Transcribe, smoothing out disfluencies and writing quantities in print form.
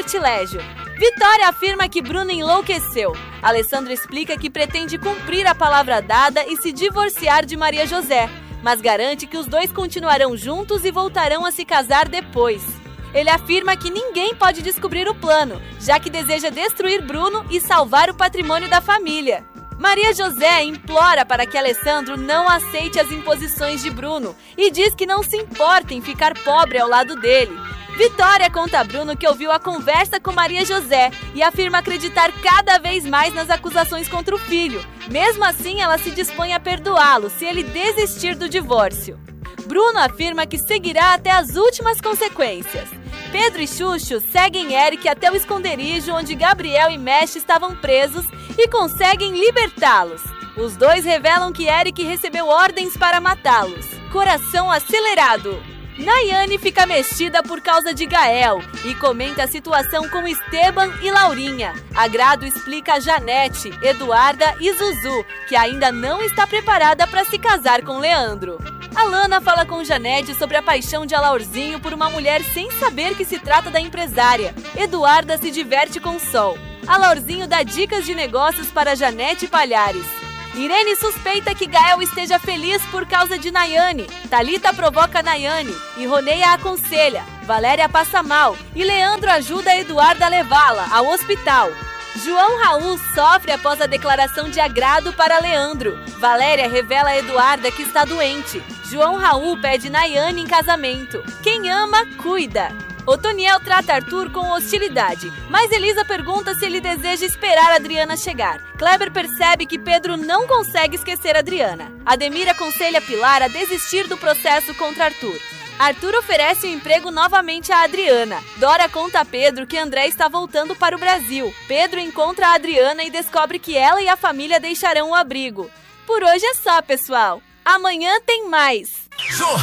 sortilégio. Vitória afirma que Bruno enlouqueceu. Alessandro explica que pretende cumprir a palavra dada e se divorciar de Maria José, mas garante que os dois continuarão juntos e voltarão a se casar depois. Ele afirma que ninguém pode descobrir o plano, já que deseja destruir Bruno e salvar o patrimônio da família. Maria José implora para que Alessandro não aceite as imposições de Bruno e diz que não se importa em ficar pobre ao lado dele. Vitória conta a Bruno que ouviu a conversa com Maria José e afirma acreditar cada vez mais nas acusações contra o filho. Mesmo assim, ela se dispõe a perdoá-lo se ele desistir do divórcio. Bruno afirma que seguirá até as últimas consequências. Pedro e Xuxo seguem Eric até o esconderijo onde Gabriel e Mesh estavam presos e conseguem libertá-los. Os dois revelam que Eric recebeu ordens para matá-los. Coração acelerado. Nayane fica mexida por causa de Gael e comenta a situação com Esteban e Laurinha. Agrado explica a Janete, Eduarda e Zuzu, que ainda não está preparada para se casar com Leandro. Alana fala com Janete sobre a paixão de Alaurzinho por uma mulher sem saber que se trata da empresária. Eduarda se diverte com Sol. Alaurzinho dá dicas de negócios para Janete e Palhares. Irene suspeita que Gael esteja feliz por causa de Nayane. Thalita provoca Nayane e Roneia a aconselha. Valéria passa mal e Leandro ajuda Eduarda a levá-la ao hospital. João Raul sofre após a declaração de agrado para Leandro. Valéria revela a Eduarda que está doente. João Raul pede Nayane em casamento. Quem ama, cuida. Otoniel trata Arthur com hostilidade, mas Elisa pergunta se ele deseja esperar Adriana chegar. Kleber percebe que Pedro não consegue esquecer Adriana. Ademir aconselha Pilar a desistir do processo contra Arthur. Arthur oferece o emprego novamente a Adriana. Dora conta a Pedro que André está voltando para o Brasil. Pedro encontra a Adriana e descobre que ela e a família deixarão o abrigo. Por hoje é só, pessoal. Amanhã tem mais!